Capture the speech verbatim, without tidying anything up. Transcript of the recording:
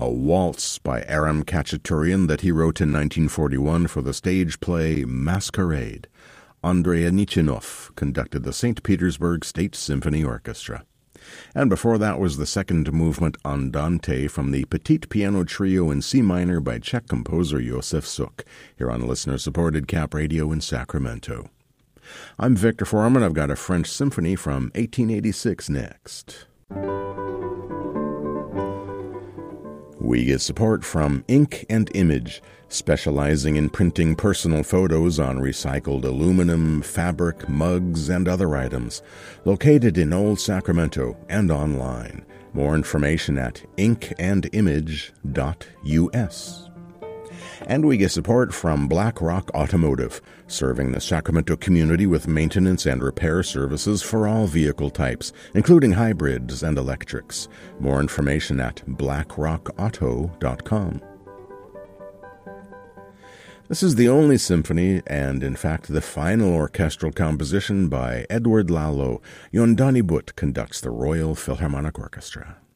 a waltz by Aram Khachaturian that he wrote in nineteen forty-one for the stage play Masquerade. Andrei Anichinov conducted the Saint Petersburg State Symphony Orchestra. And before that was the second movement Andante from the Petite Piano Trio in C minor by Czech composer Josef Suk, here on listener-supported Cap Radio in Sacramento. I'm Victor Foreman. I've got a French symphony from eighteen eighty-six next. We get support from Ink and Image, specializing in printing personal photos on recycled aluminum, fabric, mugs, and other items. Located in Old Sacramento and online. More information at ink and image dot U S. And we get support from Black Rock Automotive, serving the Sacramento community with maintenance and repair services for all vehicle types, including hybrids and electrics. More information at black rock auto dot com. This is the only symphony, and in fact the final orchestral composition by Edward Lalo. Yondani Butt conducts the Royal Philharmonic Orchestra.